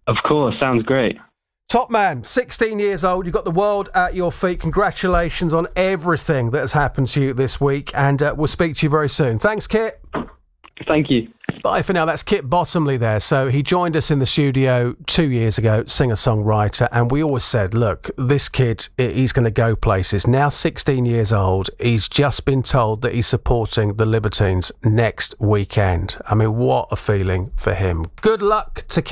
Of course, sounds great. Top man, 16 years old, you've got the world at your feet. Congratulations on everything that has happened to you this week, and we'll speak to you very soon. Thanks, Kit. Thank you. Bye for now. That's Kit Bottomley there. So he joined us in the studio 2 years ago, singer-songwriter, and we always said, look, this kid, he's going to go places. Now 16 years old, he's just been told that he's supporting the Libertines next weekend. I mean, what a feeling for him. Good luck to Kit.